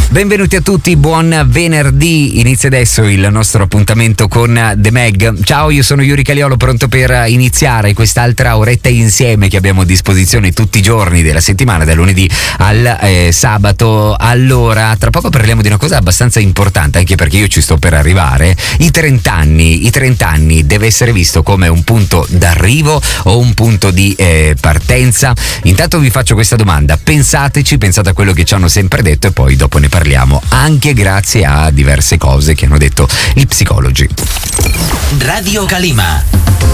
Benvenuti a tutti, buon venerdì. Inizia adesso il nostro appuntamento con The Mag. Ciao, io sono Yuri Caliolo, pronto per iniziare quest'altra oretta insieme che abbiamo a disposizione tutti i giorni della settimana, dal lunedì al sabato. Allora, tra poco parliamo di una cosa abbastanza importante, anche perché io ci sto per arrivare. I 30 anni deve essere visto come un punto d'arrivo o un punto di partenza? Intanto vi faccio questa domanda, pensateci, pensate a quello che ci hanno sempre detto e poi dopo ne parliamo, anche grazie a diverse cose che hanno detto gli psicologi. Radio Calima.